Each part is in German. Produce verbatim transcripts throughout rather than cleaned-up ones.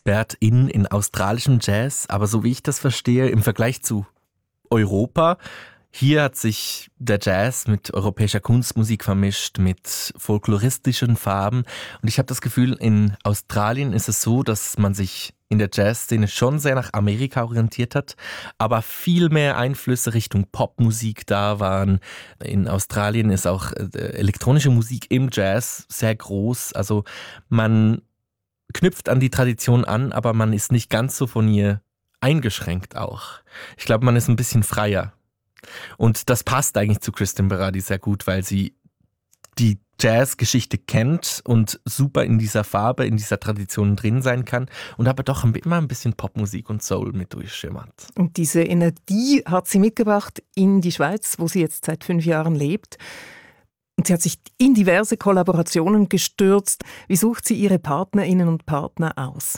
Expertin in australischem Jazz, aber so wie ich das verstehe, im Vergleich zu Europa, hier hat sich der Jazz mit europäischer Kunstmusik vermischt, mit folkloristischen Farben. Und ich habe das Gefühl, in Australien ist es so, dass man sich in der Jazzszene schon sehr nach Amerika orientiert hat, aber viel mehr Einflüsse Richtung Popmusik da waren. In Australien ist auch elektronische Musik im Jazz sehr groß. Also man knüpft an die Tradition an, aber man ist nicht ganz so von ihr eingeschränkt auch. Ich glaube, man ist ein bisschen freier. Und das passt eigentlich zu Kristin Berardi sehr gut, weil sie die Jazzgeschichte kennt und super in dieser Farbe, in dieser Tradition drin sein kann und aber doch immer ein bisschen Popmusik und Soul mit durchschimmert. Und diese Energie hat sie mitgebracht in die Schweiz, wo sie jetzt seit fünf Jahren lebt. Und sie hat sich in diverse Kollaborationen gestürzt. Wie sucht sie ihre Partnerinnen und Partner aus?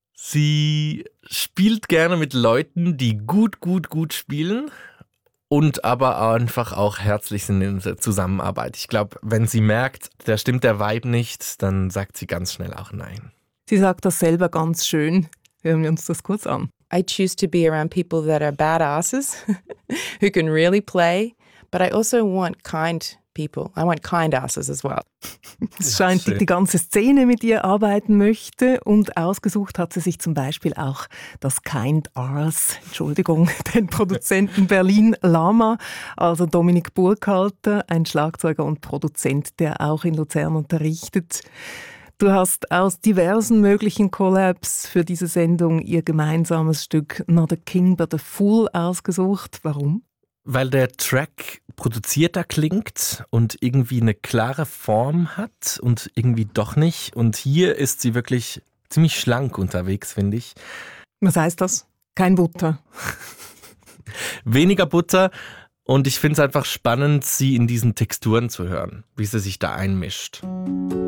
Sie spielt gerne mit Leuten, die gut, gut, gut spielen. Und aber einfach auch herzlich sind in der Zusammenarbeit. Ich glaube, wenn sie merkt, da stimmt der Vibe nicht, dann sagt sie ganz schnell auch nein. Sie sagt das selber ganz schön. Hören wir uns das kurz an. I choose to be around people that are badasses, who can really play, but I also want kind people. I want kind asses as well. Es scheint, die, die ganze Szene mit ihr arbeiten möchte und ausgesucht hat sie sich zum Beispiel auch das Kind Ass, Entschuldigung, den Produzenten Berlin Lama, also Dominik Burkhalter, ein Schlagzeuger und Produzent, der auch in Luzern unterrichtet. Du hast aus diversen möglichen Collabs für diese Sendung ihr gemeinsames Stück Not a King but a Fool ausgesucht. Warum? Weil der Track produzierter klingt und irgendwie eine klare Form hat und irgendwie doch nicht. Und hier ist sie wirklich ziemlich schlank unterwegs, finde ich. Was heißt das? Kein Butter. Weniger Butter. Und ich finde es einfach spannend, sie in diesen Texturen zu hören, wie sie sich da einmischt.